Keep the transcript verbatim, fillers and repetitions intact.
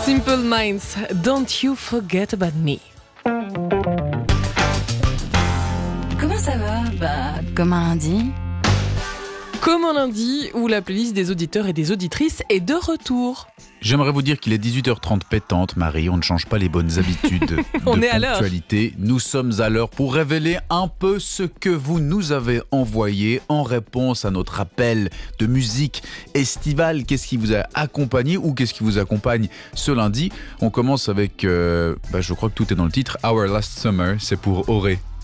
Simple Minds, Don't You Forget About Me. Comment ça va ? Bah, comme un lundi. Comme un lundi où la playlist des auditeurs et des auditrices est de retour. J'aimerais vous dire qu'il est dix-huit heures trente pétante, Marie. On ne change pas les bonnes habitudes On de est à l'heure. ponctualité. Nous sommes à l'heure pour révéler un peu ce que vous nous avez envoyé en réponse à notre appel de musique estivale. Qu'est-ce qui vous a accompagné ou qu'est-ce qui vous accompagne ce lundi ? On commence avec, euh, bah, je crois que tout est dans le titre, Our Last Summer. C'est pour Auré.